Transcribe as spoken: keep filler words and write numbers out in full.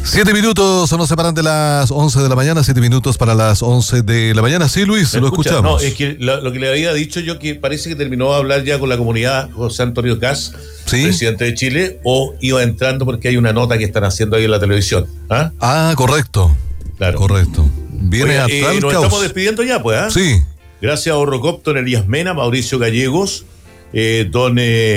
Siete minutos nos separan de las once de la mañana, siete minutos para las once de la mañana. Sí, Luis, lo escucha? escuchamos. No, es que lo, lo que le había dicho yo, que parece que terminó de hablar ya con la comunidad José Antonio Kast, ¿sí?, presidente de Chile, o iba entrando porque hay una nota que están haciendo ahí en la televisión. ¿Ah? Ah, correcto. Claro. Correcto. Viene Oiga, a eh, tal nos caos. estamos despidiendo ya, pues, ¿ah? Sí. Gracias a Orrocopton, Elías Mena, Mauricio Gallegos, eh, don... Eh,